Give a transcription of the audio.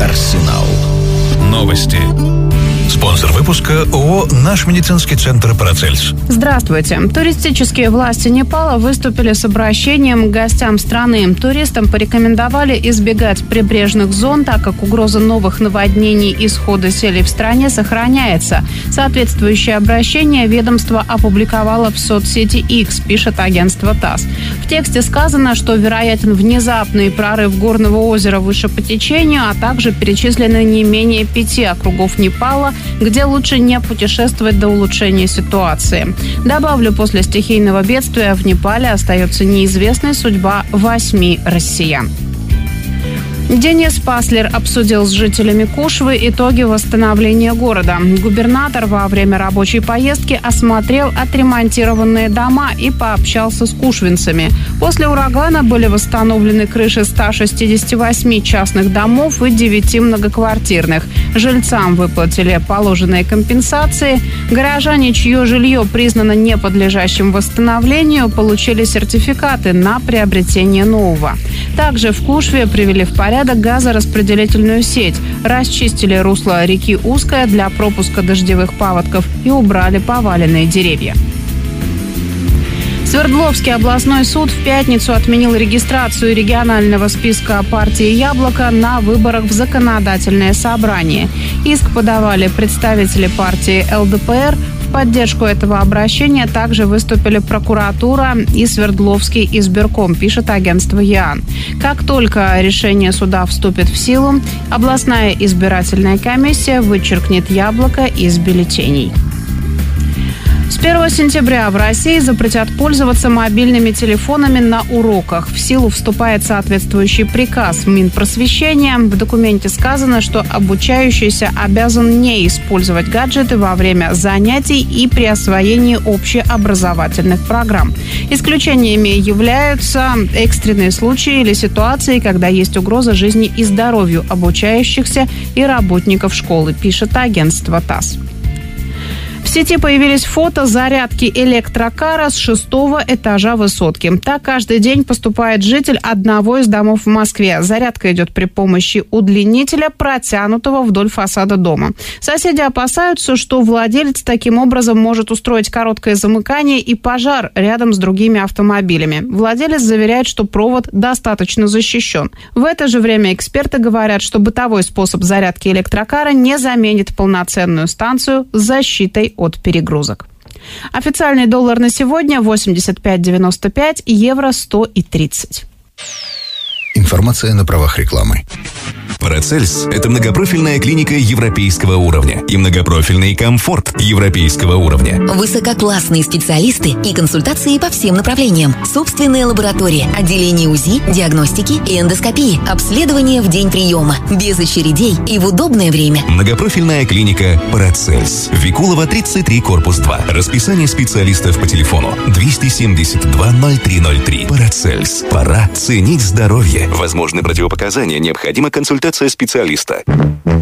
Арсенал. Новости. Спонсор выпуска ООО «Наш медицинский центр Парацельс». Здравствуйте. Туристические власти Непала выступили с обращением к гостям страны. Туристам порекомендовали избегать прибрежных зон, так как угроза новых наводнений и схода селей в стране сохраняется. Соответствующее обращение ведомство опубликовало в соцсети X, пишет агентство ТАСС. В тексте сказано, что вероятен внезапный прорыв горного озера выше по течению, а также перечислены не менее 5 округов Непала, где лучше не путешествовать до улучшения ситуации. Добавлю, после стихийного бедствия в Непале остается неизвестной судьба 8 россиян. Денис Паслер обсудил с жителями Кушвы итоги восстановления города. Губернатор во время рабочей поездки осмотрел отремонтированные дома и пообщался с кушвинцами. После урагана были восстановлены крыши 168 частных домов и 9 многоквартирных. Жильцам выплатили положенные компенсации. Горожане, чье жилье признано неподлежащим восстановлению, получили сертификаты на приобретение нового. Также в Кушве привели в порядок газораспределительную сеть, расчистили русло реки Узкая для пропуска дождевых паводков и убрали поваленные деревья. Свердловский областной суд в пятницу отменил регистрацию регионального списка партии «Яблоко» на выборах в законодательное собрание. Иск подавали представители партии ЛДПР. В поддержку этого обращения также выступили прокуратура и Свердловский избирком, пишет агентство ЯН. Как только решение суда вступит в силу, областная избирательная комиссия вычеркнет «Яблоко» из бюллетеней. С 1 сентября в России запретят пользоваться мобильными телефонами на уроках. В силу вступает соответствующий приказ Минпросвещения. В документе сказано, что обучающийся обязан не использовать гаджеты во время занятий и при освоении общеобразовательных программ. Исключениями являются экстренные случаи или ситуации, когда есть угроза жизни и здоровью обучающихся и работников школы, пишет агентство ТАСС. В сети появились фото зарядки электрокара с 6-го этажа высотки. Так каждый день поступает житель одного из домов в Москве. Зарядка идет при помощи удлинителя, протянутого вдоль фасада дома. Соседи опасаются, что владелец таким образом может устроить короткое замыкание и пожар рядом с другими автомобилями. Владелец заверяет, что провод достаточно защищен. В это же время эксперты говорят, что бытовой способ зарядки электрокара не заменит полноценную станцию с защитой от перегрузок. Официальный доллар на сегодня 85.95, евро 100,30. Информация на правах рекламы. Парацельс – это многопрофильная клиника европейского уровня и многопрофильный комфорт европейского уровня. Высококлассные специалисты и консультации по всем направлениям. Собственная лаборатория, отделение УЗИ, диагностики и эндоскопии, обследование в день приема, без очередей и в удобное время. Многопрофильная клиника Парацельс. Викулова, 33, корпус 2. Расписание специалистов по телефону 272 0303. Парацельс. Пора ценить здоровье. Возможны противопоказания, необходима консультация специалиста.